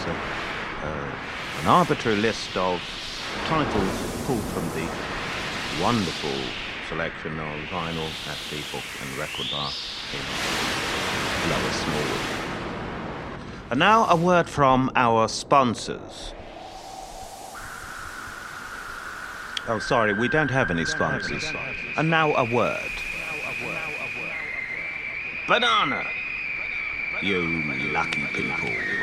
an arbitrary list of titles pulled from the wonderful selection of vinyl at the Book and Record Bar in Lower Smallwood. And now a word from our sponsors. Oh, sorry, we don't have any sponsors. And now a word. Banana! You lucky people.